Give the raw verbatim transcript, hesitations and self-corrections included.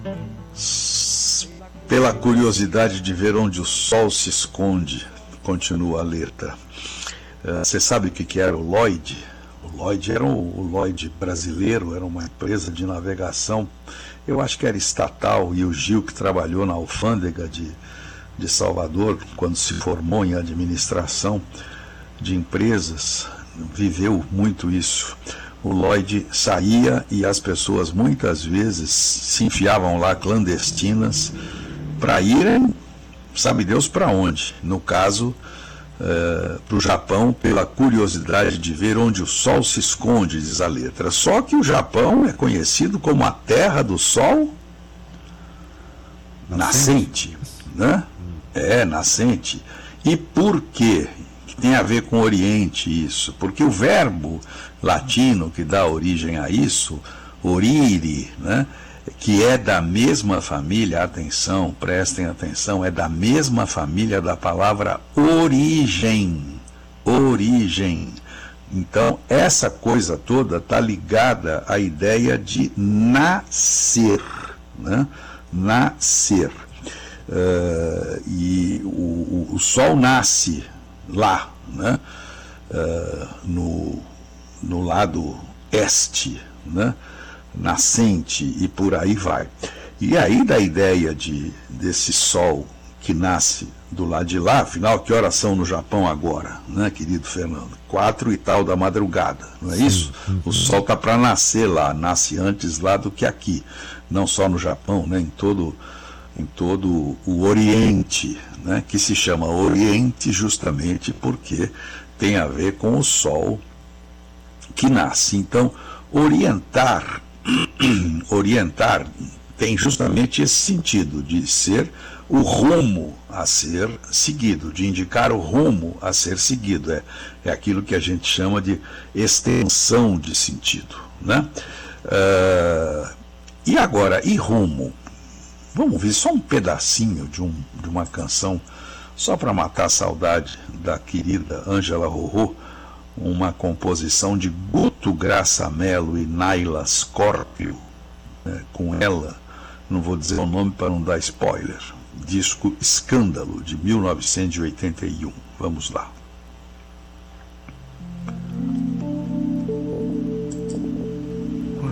Pela curiosidade de ver onde o sol se esconde, continua a letra. Você uh, sabe o que, que era o Lloyd? O Lloyd era o, o Lloyd brasileiro, era uma empresa de navegação, eu acho que era estatal, e o Gil, que trabalhou na alfândega de, de Salvador, quando se formou em administração de empresas, viveu muito isso. O Lloyd saía e as pessoas muitas vezes se enfiavam lá clandestinas para irem, sabe Deus para onde. No caso, uh, para o Japão, pela curiosidade de ver onde o sol se esconde, diz a letra. Só que o Japão é conhecido como a terra do sol nascente, né? É, nascente. E por quê? Que tem a ver com o Oriente isso? Porque o verbo latino que dá origem a isso, orire, né? Que é da mesma família, atenção, prestem atenção, é da mesma família da palavra origem, origem. Então, essa coisa toda está ligada à ideia de nascer, né? Nascer. Uh, e o, o, o sol nasce lá, né? Uh, no, no lado este, né? Nascente, e por aí vai. E aí da ideia de, desse sol que nasce do lado de lá, afinal, que horas são no Japão agora, né, querido Fernando? Quatro e tal da madrugada, não é isso? O sol está para nascer lá, nasce antes lá do que aqui, não só no Japão, né, em todo, em todo o Oriente, né, que se chama Oriente justamente porque tem a ver com o sol que nasce. Então, orientar orientar tem justamente esse sentido de ser o rumo a ser seguido, de indicar o rumo a ser seguido. É, é aquilo que a gente chama de extensão de sentido, né? Uh, e agora, e rumo? Vamos ver só um pedacinho de, um, de uma canção, só para matar a saudade da querida Ângela Rorô, uma composição de Guto Graça Mello e Naila Scorpio, né, com ela, não vou dizer o nome para não dar spoiler, disco Escândalo, de mil novecentos e oitenta e um. Vamos lá.